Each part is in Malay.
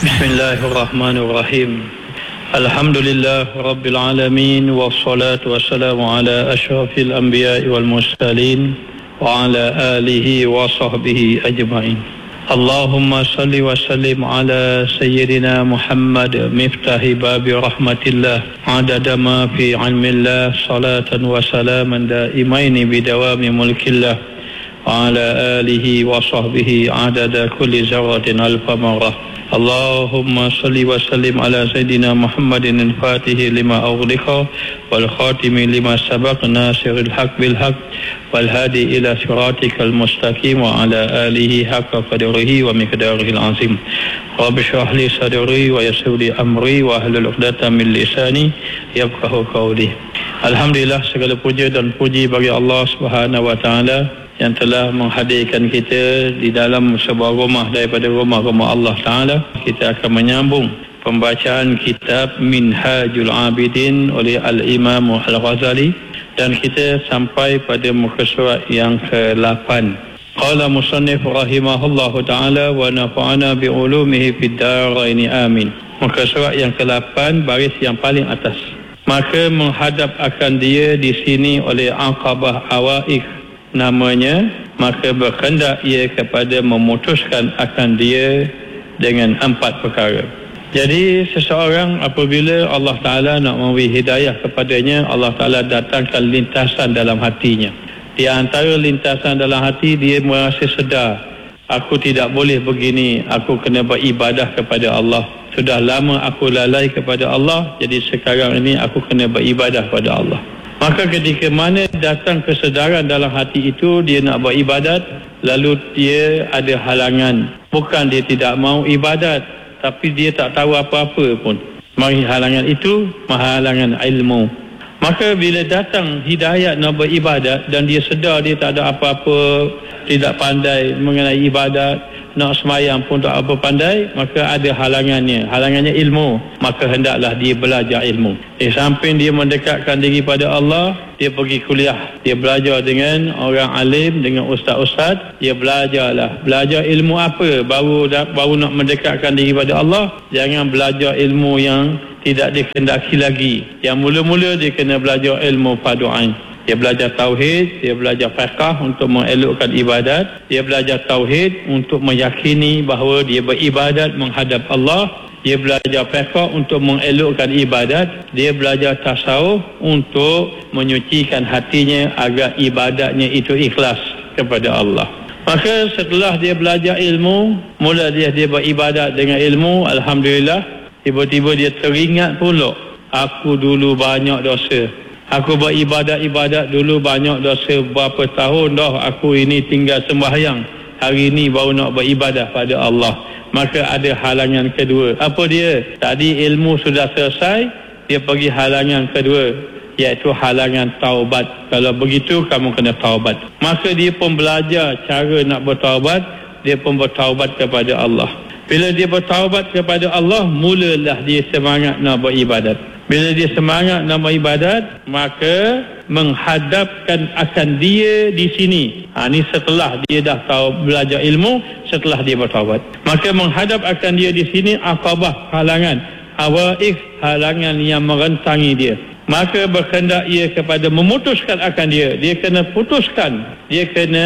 Bismillahirrahmanirrahim. Alhamdulillah Rabbil Alamin. Wassalatu wassalamu ala ashrafil anbiya'i wal mursalin wa ala alihi wa sahbihi ajma'in. Allahumma salli wa sallim ala Sayyidina Muhammad miftahi babi rahmatillah adada ma fi ilmillah salatan wa salaman daimaini bidawami mulkillah wa ala alihi wa sahbihi adada kulli zarratin alfa marrah. Allahumma salli wa sallim ala Sayyidina Muhammadin al-Fatihi lima awliqa wal khatimi lima sabaq nasiril haq bil haq wal hadi ila siratikal mustaqim wa ala alihi haqqa qadrihi wa miqdarihil azim. Rabbi shrah li sadri wa yassir li amri wa hlul 'uqdatam min lisani yafqahu qawli. Alhamdulillah, segala puja dan puji bagi Allah Subhanahu wa taala yang telah menghadirkan kita di dalam sebuah rumah daripada rumah-rumah Allah Ta'ala. Kita akan menyambung pembacaan kitab Minhajul Abidin oleh Al-Imam Al-Ghazali dan kita sampai pada muka surat yang ke-8. Qala musannif rahimahullahu ta'ala wa nafa'ana bi'ulumihi fid daraini amin. Muka surat yang ke-8 baris yang paling atas. Maka menghadap akan dia di sini oleh Aqabah Awaik namanya, maka berkehendak ia kepada memutuskan akan dia dengan 4 perkara. Jadi seseorang apabila Allah Ta'ala nak memberi hidayah kepadanya, Allah Ta'ala datangkan lintasan dalam hatinya. Di antara lintasan dalam hati, dia merasa sedar, aku tidak boleh begini, aku kena beribadah kepada Allah. Sudah lama aku lalai kepada Allah, jadi sekarang ini aku kena beribadah kepada Allah. Maka ketika mana datang kesedaran dalam hati itu, dia nak beribadat, lalu dia ada halangan. Bukan dia tidak mau ibadat, tapi dia tak tahu apa-apa pun. Mari halangan itu, halangan ilmu. Maka bila datang hidayat nak beribadat dan dia sedar dia tak ada apa-apa, tidak pandai mengenai ibadat, nak semayang pun tak apa pandai, maka ada halangannya ilmu. Maka hendaklah dia belajar ilmu. Di samping dia mendekatkan diri pada Allah, dia pergi kuliah, dia belajar dengan orang alim, dengan ustaz-ustaz, dia belajar ilmu apa, baru nak mendekatkan diri pada Allah. Jangan belajar ilmu yang tidak dikendaki lagi. Yang mula-mula dia kena belajar ilmu fardu ain. Dia belajar tauhid, dia belajar fiqh untuk mengelokkan ibadat, dia belajar tauhid untuk meyakini bahawa dia beribadat menghadap Allah, dia belajar fiqh untuk mengelokkan ibadat, dia belajar tasawuf untuk menyucikan hatinya agar ibadatnya itu ikhlas kepada Allah. Maka setelah dia belajar ilmu, mula dia beribadat dengan ilmu, alhamdulillah, tiba-tiba dia teringat pula, aku dulu banyak dosa. Aku beribadat dulu banyak dosa, berapa tahun dah aku ini tinggal sembahyang, hari ini baru nak beribadah pada Allah. Maka ada halangan kedua. Apa dia? Tadi ilmu sudah selesai, dia pergi halangan kedua, iaitu halangan taubat. Kalau begitu kamu kena taubat. Maka dia pun belajar cara nak bertaubat, dia pun bertaubat kepada Allah. Bila dia bertaubat kepada Allah, mulalah dia semangat nak beribadat. Bila dia semangat nak beribadat, maka menghadapkan akan dia di sini. Ini setelah dia dah tahu belajar ilmu, setelah dia bertaubat. Maka menghadap akan dia di sini aqabah, halangan, awaik, halangan yang merentangi dia. Maka berkehendak ia kepada memutuskan akan dia. Dia kena putuskan, dia kena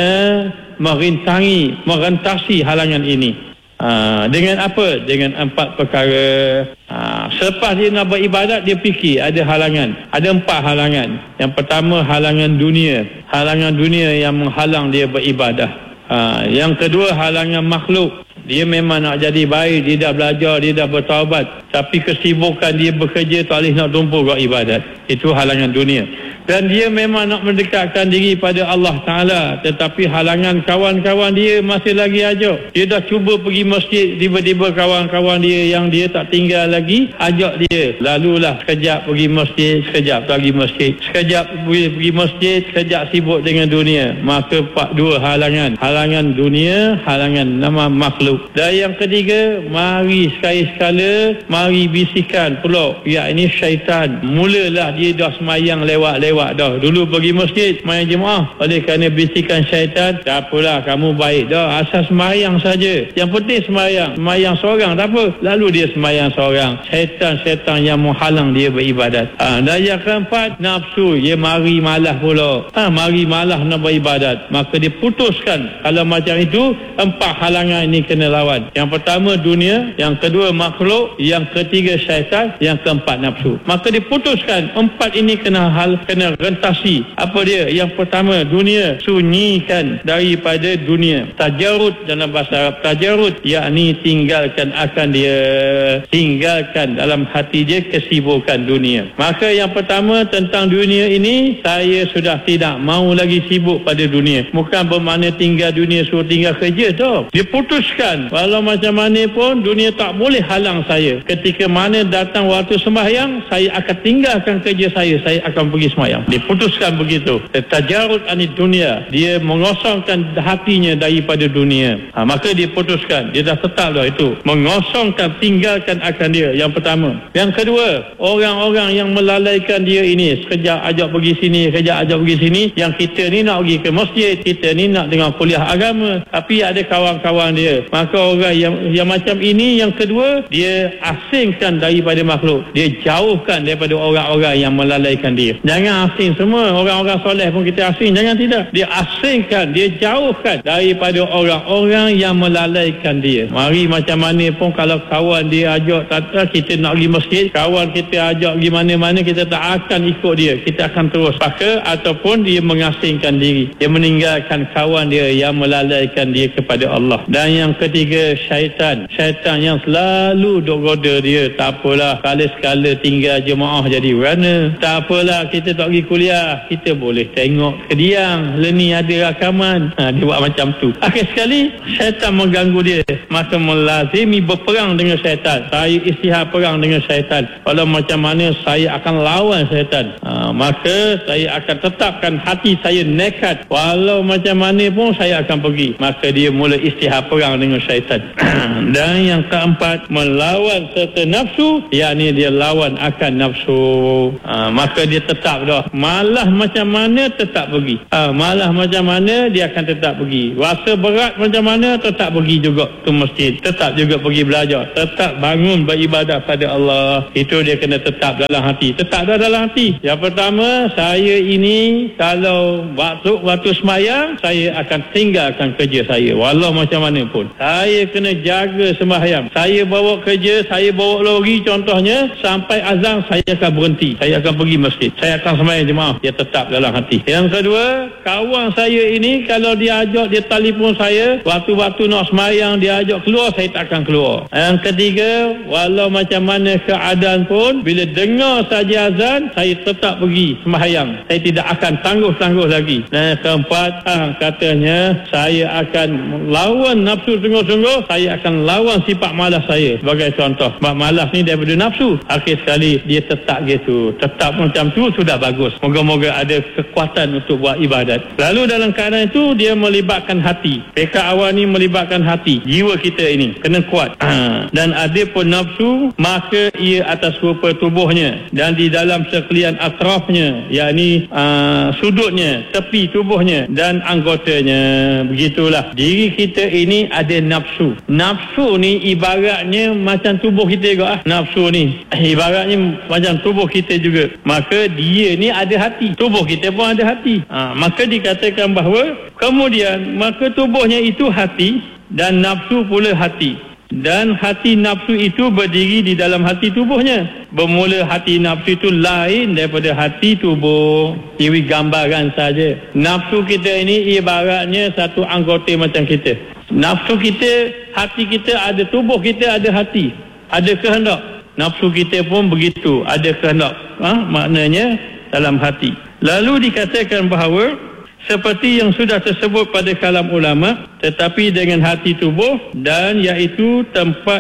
merentasi halangan ini. Dengan apa? Dengan 4 perkara. Selepas dia nak beribadat, dia fikir ada halangan. Ada 4 halangan. Yang pertama, halangan dunia. Halangan dunia yang menghalang dia beribadah. Yang kedua, halangan makhluk. Dia memang nak jadi baik, dia dah belajar, dia dah bertaubat, tapi kesibukan dia bekerja tak boleh nak tumpu buat ibadat. Itu halangan dunia. Dan dia memang nak mendekatkan diri pada Allah Ta'ala, tetapi halangan kawan-kawan dia masih lagi ajak. Dia dah cuba pergi masjid, tiba-tiba kawan-kawan dia yang dia tak tinggal lagi ajak dia. Lalulah sekejap pergi masjid, sekejap pergi masjid, sekejap pergi masjid, sekejap sibuk dengan dunia. Maka 2 halangan. Halangan dunia, halangan nama makhluk. Dan yang ketiga, mari sekali-sekala, mari bisikan pula, ya ini syaitan. Mulalah dia dah semayang lewat-lewat lewat dah. Dulu pergi masjid main jemaah, oleh kerana bisikan syaitan, tak apalah kamu baik dah, asal sembahyang saja, yang penting sembahyang seorang tak apa. Lalu dia sembahyang seorang, syaitan yang menghalang dia beribadat. Dan yang keempat, nafsu, dia mari malas pula, mari malas nak beribadat. Maka dia putuskan. Kalau macam itu, 4 halangan ini kena lawan. Yang pertama dunia, yang kedua makhluk, yang ketiga syaitan, yang keempat nafsu. Maka diputuskan 4 ini kena rentasi. Apa dia? Yang pertama dunia, sunyikan daripada dunia. Tajarud dalam bahasa Arab, tajarud yakni tinggalkan dalam hati dia kesibukan dunia. Maka yang pertama tentang dunia ini, saya sudah tidak mau lagi sibuk pada dunia. Bukan bermakna tinggal dunia suruh tinggal kerja tau. Dia putuskan walau macam mana pun dunia tak boleh halang saya. Ketika mana datang waktu sembahyang, saya akan tinggalkan kerja saya akan pergi sembahyang. Dia putuskan begitu. Tajarud anid dunia, dia mengosongkan hatinya daripada dunia. Maka dia putuskan, dia dah tetap dah itu, mengosongkan, tinggalkan akan dia. Yang pertama. Yang kedua, orang-orang yang melalaikan dia ini, sekejap ajak pergi sini, sekejap ajak pergi sini. Yang kita ni nak pergi ke masjid, kita ni nak dengar kuliah agama, tapi ada kawan-kawan dia. Maka orang yang macam ini, yang kedua, dia asingkan daripada makhluk, dia jauhkan daripada orang-orang yang melalaikan dia. Jangan asing semua, orang-orang soleh pun kita asing, jangan tidak. Dia asingkan, dia jauhkan daripada orang-orang yang melalaikan dia. Mari macam mana pun kalau kawan dia ajak, kita nak pergi masjid, kawan kita ajak pergi mana-mana, kita tak akan ikut dia, kita akan terus. Maka ataupun dia mengasingkan diri, dia meninggalkan kawan dia yang melalaikan dia kepada Allah. Dan yang ketiga, syaitan yang selalu duk goda dia. Tak apalah, sekala-sekala tinggal jemaah jadi warna, tak apalah kita tak pergi kuliah, kita boleh tengok kediang, ni ada rakaman. Dia buat macam tu. Akhir sekali syaitan mengganggu dia, maka melazimi berperang dengan syaitan. Saya istihad perang dengan syaitan. Walau macam mana saya akan lawan syaitan. Maka saya akan tetapkan hati saya nekat, walau macam mana pun saya akan pergi. Maka dia mula istihad perang dengan syaitan. Dan yang keempat, melawan serta nafsu, yakni dia lawan akan nafsu. Maka dia tetap dah, malah macam mana tetap pergi, malah macam mana dia akan tetap pergi. Rasa berat macam mana tetap pergi juga ke masjid, tetap juga pergi belajar, tetap bangun beribadah pada Allah. Itu dia kena tetap dalam hati. Tetap dah dalam hati. Yang pertama, saya ini kalau waktu sembahyang, saya akan tinggalkan kerja saya walau macam mana pun. Saya kena jaga sembahyang. Saya bawa kerja, saya bawa lori contohnya, sampai azan saya akan berhenti, saya akan pergi masjid, saya akan sembahyang jemaah. Dia tetap dalam hati. Yang kedua, kawan saya ini kalau dia ajak, dia telefon saya waktu-waktu nak sembahyang, dia ajak keluar, saya tak akan keluar. Yang ketiga, walau macam mana keadaan pun, bila dengar saja azan, saya tetap pergi sembahyang, saya tidak akan tangguh-tangguh lagi. Dan yang keempat, katanya saya akan lawan nafsu sungguh-sungguh, saya akan lawan sifat malas saya. Sebagai contoh, sifat malas ni daripada nafsu. Akhir sekali dia tetap gitu, tetap macam tu sudah bagus. Moga-moga ada kekuatan untuk buat ibadat. Lalu dalam keadaan itu dia melibatkan hati. Peka awal ni melibatkan hati, jiwa kita ini kena kuat. Dan ada pun nafsu, maka ia atas rupa tubuhnya dan di dalam sekalian atrafnya, yakni sudutnya, tepi tubuhnya dan anggotanya. Begitulah diri kita ini ada nafsu. Nafsu ni ibaratnya macam tubuh kita juga. Nafsu ni ibaratnya macam tubuh kita juga. Maka dia ni ada hati, tubuh kita pun ada hati. Maka dikatakan bahawa kemudian maka tubuhnya itu hati dan nafsu pula hati. Dan hati nafsu itu berdiri di dalam hati tubuhnya. Bermula hati nafsu itu lain daripada hati tubuh. Ini gambaran saja. Nafsu kita ini ibaratnya satu anggota macam kita. Nafsu kita, hati kita ada, tubuh kita ada hati, ada kehendak. Nafsu kita pun begitu, ada kehendak. Maknanya dalam hati. Lalu dikatakan bahawa seperti yang sudah tersebut pada kalam ulama, tetapi dengan hati tubuh, dan iaitu tempat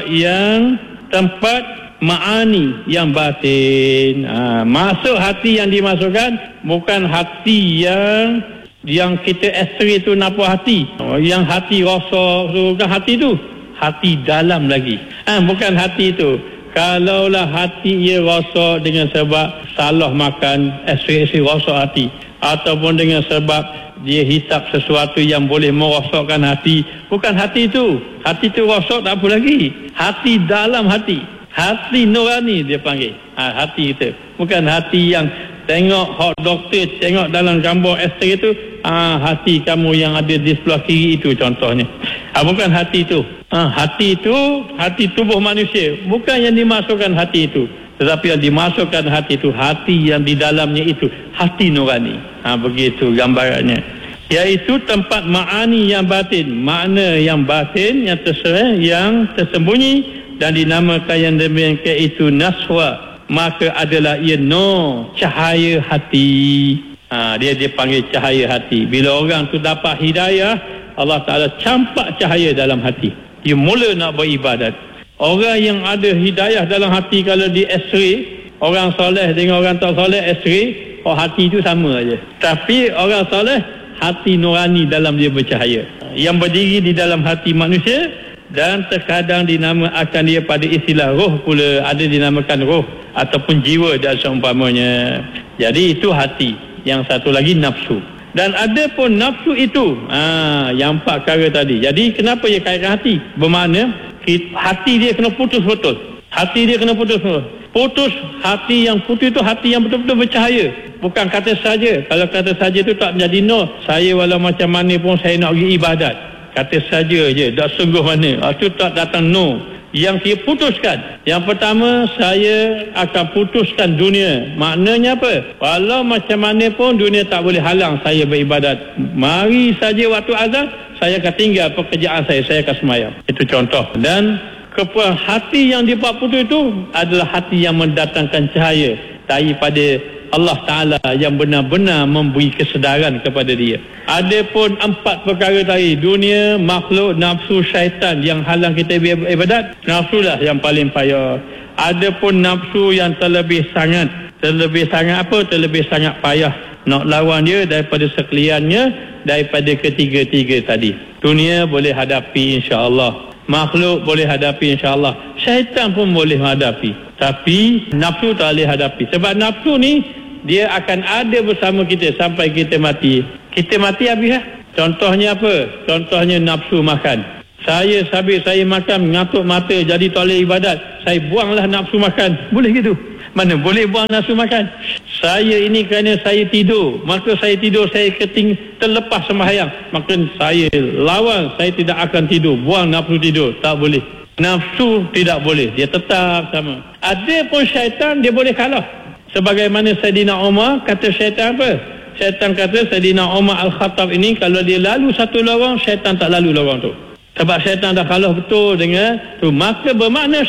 ma'ani yang batin. Masuk hati yang dimasukkan bukan hati yang kita ekstri tu nampak hati, yang hati rasa tu, bukan hati tu, hati dalam lagi. Bukan hati tu. Kalaulah hati ia rosak dengan sebab salah makan, asyik rosak hati, ataupun dengan sebab dia hisap sesuatu yang boleh merosakkan hati, bukan hati itu rosak, tak apa lagi, hati dalam hati nurani dia panggil, hati itu bukan hati yang tengok hot doktor tengok dalam gambar X-ray itu, hati kamu yang ada di sebelah kiri itu contohnya, bukan hati itu. Hati itu hati tubuh manusia, bukan yang dimasukkan hati itu, tetapi yang dimasukkan hati itu hati yang di dalamnya itu hati nurani. Begitu gambarannya, iaitu tempat ma'ani yang batin, makna yang batin yang tersembunyi, dan dinamakan yang demikian itu naswa, maka adalah ia cahaya hati. Dia dipanggil cahaya hati. Bila orang tu dapat hidayah, Allah Ta'ala campak cahaya dalam hati, dia mula nak beribadat. Orang yang ada hidayah dalam hati, kalau di X-ray, orang soleh dengan orang tak soleh X-ray, hati itu sama aja. Tapi orang soleh, hati nurani dalam dia bercahaya, yang berdiri di dalam hati manusia, dan terkadang dinamakan dia pada istilah roh pula, ada dinamakan roh ataupun jiwa dan seumpamanya. Jadi itu hati. Yang satu lagi nafsu. Dan ada pun nafsu itu, yang 4 perkara tadi. Jadi kenapa dia kaitkan hati? Bermakna hati dia kena putus-putus. Putus hati yang putus itu hati yang betul-betul bercahaya. Bukan kata saja. Kalau kata saja itu tak menjadi saya walau macam mana pun saya nak pergi ibadat. Kata saja je, tak sungguh mana. Itu tak datang Yang dia putuskan, yang pertama, saya akan putuskan dunia. Maknanya apa? Walau macam mana pun dunia tak boleh halang saya beribadat. Mari saja waktu azan, saya akan tinggal pekerjaan saya akan sembahyang. Itu contoh. Dan kepuasan hati yang dibuat putus itu adalah hati yang mendatangkan cahaya daripada Allah Ta'ala, yang benar-benar memberi kesedaran kepada dia. Ada pun 4 perkara tadi, dunia, makhluk, nafsu, syaitan yang halang kita beribadat. Nafsu lah yang paling payah. Ada pun nafsu yang terlebih sangat payah nak lawan dia daripada sekaliannya, daripada ketiga-tiga tadi. Dunia boleh hadapi insya-Allah, makhluk boleh hadapi insya-Allah, syaitan pun boleh hadapi, tapi nafsu tak boleh hadapi. Sebab nafsu ni dia akan ada bersama kita sampai kita mati. Kita mati habis lah. Contohnya apa? Contohnya nafsu makan. Saya makan, ngatuk mata, jadi tak boleh ibadat, saya buanglah nafsu makan. Boleh gitu? Mana boleh buang nafsu makan? Saya ini kerana saya tidur, maka saya tidur, saya terlepas sembahyang, maka saya lawan, saya tidak akan tidur, buang nafsu tidur. Tak boleh. Nafsu tidak boleh, dia tetap sama. Ada pun syaitan, dia boleh kalah. Sebagaimana Saidina Umar, kata syaitan apa? Syaitan kata Saidina Umar Al-Khattab ini, kalau dia lalu satu lorong, syaitan tak lalu lorong tu. Sebab syaitan dah kalah betul dengan tu. Maka bermakna